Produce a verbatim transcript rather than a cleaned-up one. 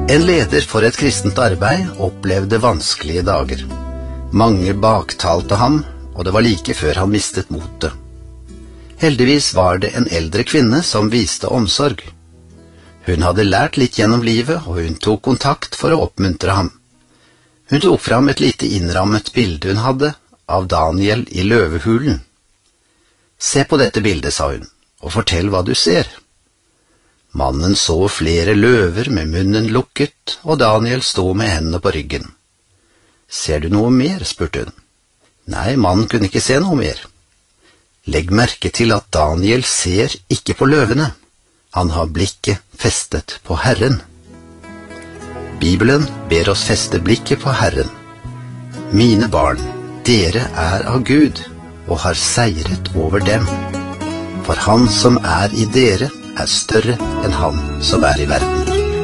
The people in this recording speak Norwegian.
En leder for et kristent arbeid opplevde vanskelige dager. Mange baktalte ham, og det var like før han mistet motet. Heldigvis var det en eldre kvinne som viste omsorg. Hun hadde lært litt gjennom livet, og hun tok kontakt for å oppmuntre ham. Hun tok fram et lite innrammet bilde hun hadde av Daniel i løvehulen. «Se på dette bildet», sa hun, «og fortell hva du ser.» Mannen så flere løver med munnen lukket, og Daniel stod med hendene på ryggen. «Ser du noe mer?» spurte hun. Nei, mannen kunne ikke se noe mer. Legg merke til at Daniel ser ikke på løvene. Han har blikket festet på Herren. Bibelen ber oss feste blikket på Herren. Mine barn, dere er av Gud, og har seiret over dem. For han som er i dere, er større enn han som er i verden.